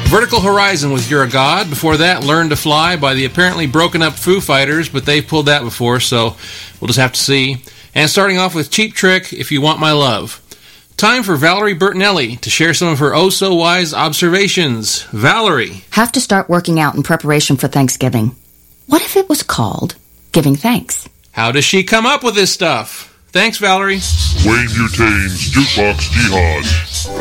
Vertical Horizon with You're a God. Before that, Learn to Fly by the apparently broken up Foo Fighters, but they've pulled that before, so we'll just have to see. And starting off with Cheap Trick, If You Want My Love. Time for Valerie Bertinelli to share some of her oh-so-wise observations. Valerie. Have to start working out in preparation for Thanksgiving. What if it was called Giving Thanks? How does she come up with this stuff? Thanks, Valerie. Wayne Butane's Jukebox Jihad.